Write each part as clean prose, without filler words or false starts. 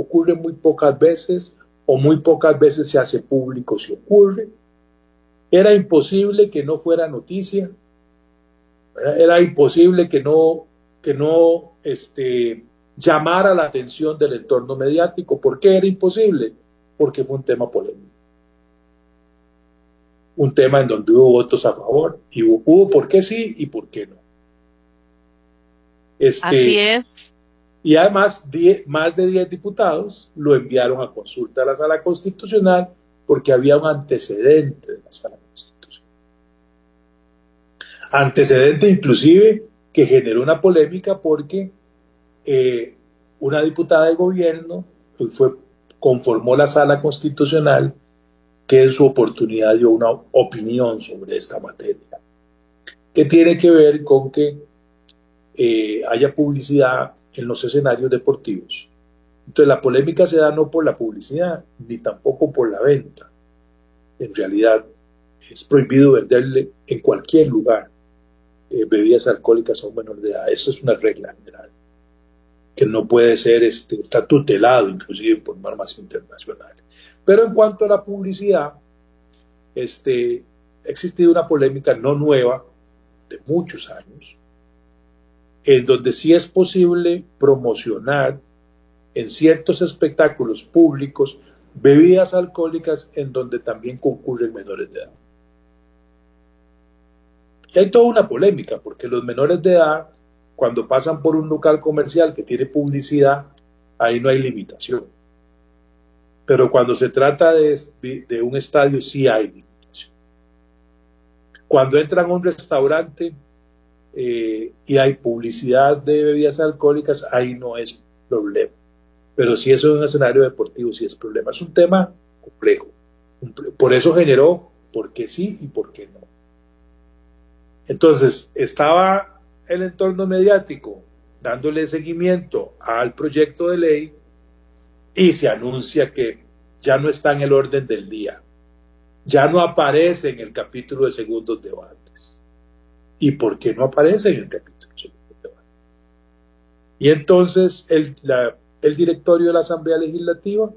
ocurre muy pocas veces o muy pocas veces se hace público si ocurre. Era imposible que no fuera noticia, ¿verdad? Era imposible que no llamara la atención del entorno mediático. ¿Por qué era imposible? Porque fue un tema polémico. Un tema en donde hubo votos a favor y hubo por qué sí y por qué no. Así es. Y además, más de 10 diputados lo enviaron a consulta a la Sala Constitucional porque había un antecedente de la Sala Constitucional. Antecedente inclusive que generó una polémica porque una diputada de gobierno conformó la Sala Constitucional que en su oportunidad dio una opinión sobre esta materia, que tiene que ver con que haya publicidad en los escenarios deportivos. Entonces la polémica se da no por la publicidad, ni tampoco por la venta. En realidad es prohibido venderle en cualquier lugar bebidas alcohólicas a un menor de edad. Esa es una regla general, que no puede ser, está tutelado inclusive por normas internacionales. Pero en cuanto a la publicidad, ha existido una polémica no nueva, de muchos años, en donde sí es posible promocionar en ciertos espectáculos públicos bebidas alcohólicas en donde también concurren menores de edad. Y hay toda una polémica, porque los menores de edad, cuando pasan por un local comercial que tiene publicidad, ahí no hay limitación. Pero cuando se trata de un estadio, sí hay limitación. Cuando entran a un restaurante y hay publicidad de bebidas alcohólicas, ahí no es problema. Pero si eso es un escenario deportivo, sí es problema. Es un tema complejo. Por eso generó por qué sí y por qué no. Entonces, estaba el entorno mediático dándole seguimiento al proyecto de ley y se anuncia que ya no está en el orden del día. Ya no aparece en el capítulo de segundos debates. ¿Y por qué no aparece en el capítulo de segundos debates? Y entonces el directorio de la Asamblea Legislativa,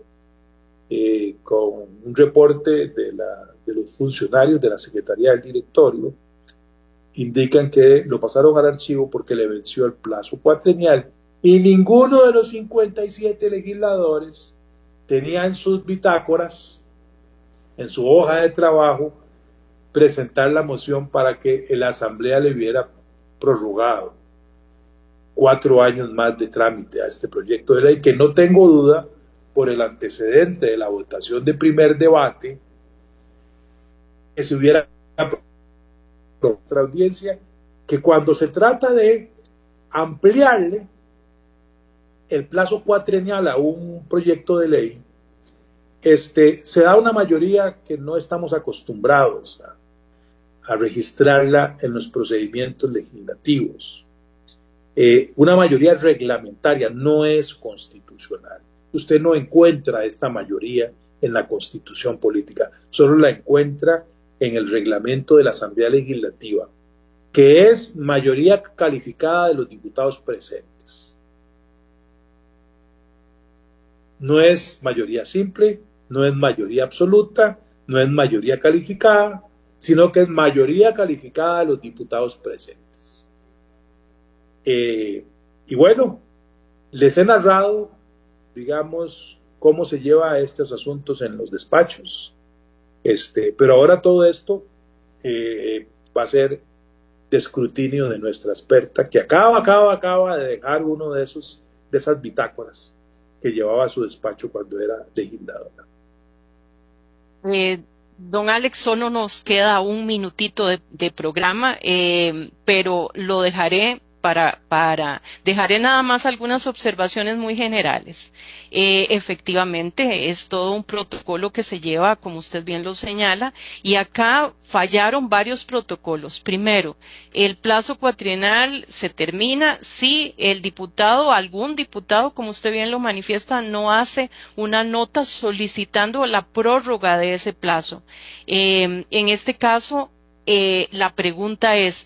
con un reporte de los funcionarios de la Secretaría del Directorio, indican que lo pasaron al archivo porque le venció el plazo cuatrienal y ninguno de los 57 legisladores tenía en sus bitácoras, en su hoja de trabajo, presentar la moción para que la Asamblea le hubiera prorrogado 4 años más de trámite a este proyecto de ley, que no tengo duda, por el antecedente de la votación de primer debate, que se hubiera nuestra audiencia, que cuando se trata de ampliarle el plazo cuatrienal a un proyecto de ley, se da una mayoría que no estamos acostumbrados a registrarla en los procedimientos legislativos. Una mayoría reglamentaria, no es constitucional. Usted no encuentra esta mayoría en la Constitución política, solo la encuentra en el reglamento de la Asamblea Legislativa, que es mayoría calificada de los diputados presentes. No es mayoría simple, no es mayoría absoluta, no es mayoría calificada, sino que es mayoría calificada de los diputados presentes. Y bueno, les he narrado, digamos, cómo se lleva estos asuntos en los despachos. Pero ahora todo esto va a ser de escrutinio de nuestra experta, que acaba de dejar uno de esas bitácoras que llevaba a su despacho cuando era legisladora. Don Alex, solo nos queda un minutito de programa, pero lo dejaré dejaré nada más algunas observaciones muy generales. Efectivamente, es todo un protocolo que se lleva, como usted bien lo señala, y acá fallaron varios protocolos. Primero, el plazo cuatrienal se termina si algún diputado, como usted bien lo manifiesta, no hace una nota solicitando la prórroga de ese plazo. En este caso, la pregunta es,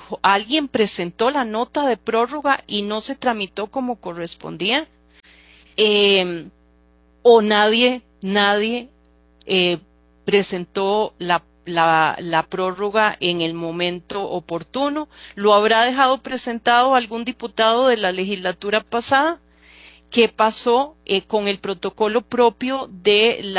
¿Alguien presentó la nota de prórroga y no se tramitó como correspondía? o nadie presentó la prórroga en el momento oportuno. ¿Lo habrá dejado presentado algún diputado de la legislatura pasada? ¿Qué pasó con el protocolo propio del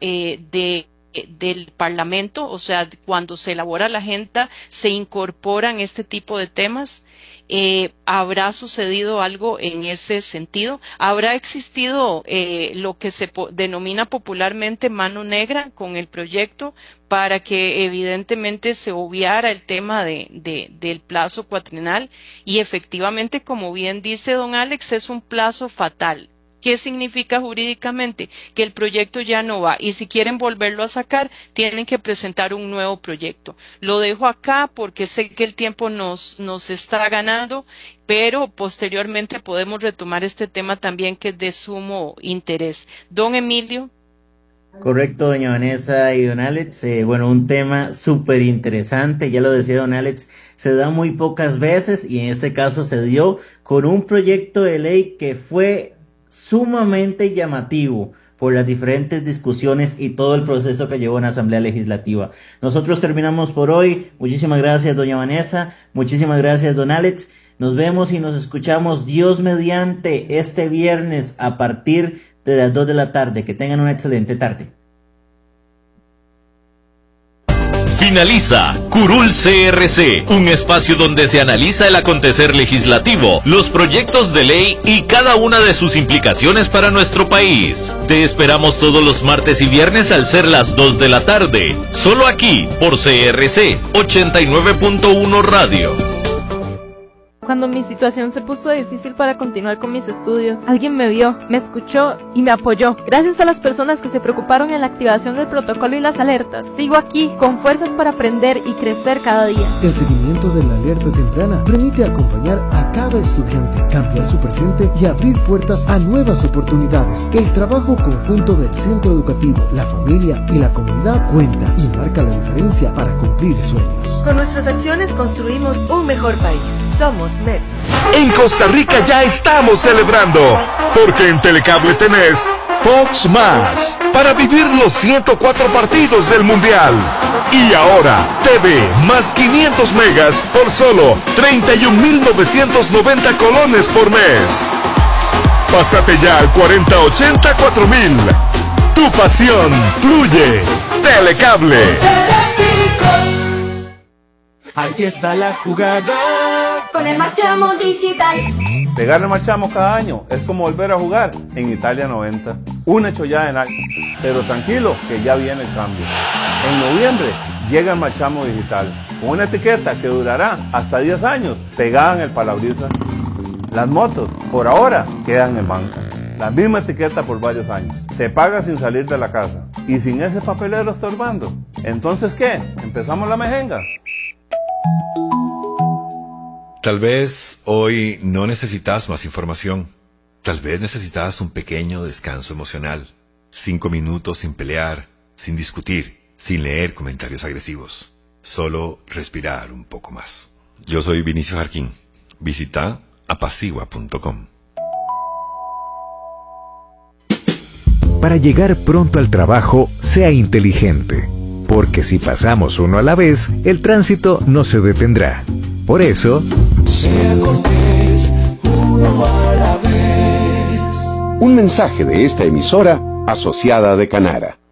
Parlamento? O sea, cuando se elabora la agenda, ¿se incorporan este tipo de temas? ¿Habrá sucedido algo en ese sentido? ¿Habrá existido lo que se denomina popularmente mano negra con el proyecto para que evidentemente se obviara el tema del plazo cuatrenal? Y efectivamente, como bien dice don Alex, es un plazo fatal. ¿Qué significa jurídicamente? Que el proyecto ya no va, y si quieren volverlo a sacar, tienen que presentar un nuevo proyecto. Lo dejo acá porque sé que el tiempo nos está ganando, pero posteriormente podemos retomar este tema también, que es de sumo interés. Don Emilio. Correcto, doña Vanessa y don Alex. Bueno, un tema súper interesante, ya lo decía don Alex, se da muy pocas veces, y en este caso se dio con un proyecto de ley que fue sumamente llamativo por las diferentes discusiones y todo el proceso que llevó en la Asamblea Legislativa. Nosotros terminamos por hoy. Muchísimas gracias, doña Vanessa. Muchísimas gracias, don Alex. Nos vemos y nos escuchamos, Dios mediante, este viernes a partir de las 2 de la tarde. Que tengan una excelente tarde. Finaliza Curul CRC, un espacio donde se analiza el acontecer legislativo, los proyectos de ley y cada una de sus implicaciones para nuestro país. Te esperamos todos los martes y viernes al ser las 2 de la tarde, solo aquí por CRC 89.1 Radio. Cuando mi situación se puso difícil para continuar con mis estudios, alguien me vio, me escuchó y me apoyó. Gracias a las personas que se preocuparon en la activación del protocolo y las alertas, sigo aquí con fuerzas para aprender y crecer cada día. El seguimiento de la alerta temprana permite acompañar a cada estudiante, cambiar su presente y abrir puertas a nuevas oportunidades. El trabajo conjunto del centro educativo, la familia y la comunidad cuenta y marca la diferencia para cumplir sueños. Con nuestras acciones construimos un mejor país. Somos MEP. En Costa Rica ya estamos celebrando, porque en Telecable tenés Fox Más para vivir los 104 partidos del Mundial. Y ahora, TV más 500 megas por solo 31.990 colones por mes. Pásate ya al 4080-4000. Tu pasión fluye. Telecable. Así está la jugada. Con el Marchamo Digital. Pegar el Marchamo cada año es como volver a jugar en Italia 90. Una chollada en alto. Pero tranquilo, que ya viene el cambio. En noviembre llega el Marchamo Digital, con una etiqueta que durará hasta 10 años pegada en el parabrisas. Las motos, por ahora, quedan en banca. La misma etiqueta por varios años. Se paga sin salir de la casa. Y sin ese papelero estorbando. Entonces, ¿qué? ¿Empezamos la mejenga? Tal vez hoy no necesitas más información. Tal vez necesitas un pequeño descanso emocional. 5 minutos sin pelear, sin discutir, sin leer comentarios agresivos. Solo respirar un poco más. Yo soy Vinicio Jarquín. Visita apacigua.com. Para llegar pronto al trabajo, sea inteligente. Porque si pasamos uno a la vez, el tránsito no se detendrá. Por eso, sea cortés, uno a la vez. Un mensaje de esta emisora asociada de Canara.